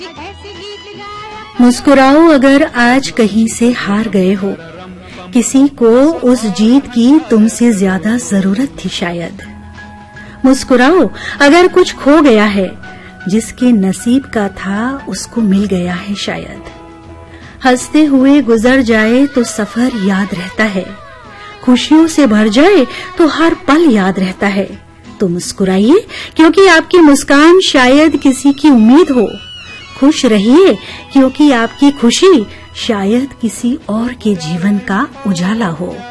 मुस्कुराओ अगर आज कहीं से हार गए हो, किसी को उस जीत की तुमसे ज्यादा जरूरत थी शायद। मुस्कुराओ अगर कुछ खो गया है, जिसके नसीब का था उसको मिल गया है शायद। हंसते हुए गुजर जाए तो सफर याद रहता है, खुशियों से भर जाए तो हर पल याद रहता है। तो मुस्कुराइए क्योंकि आपकी मुस्कान शायद किसी की उम्मीद हो। खुश रहिए क्योंकि आपकी खुशी शायद किसी और के जीवन का उजाला हो।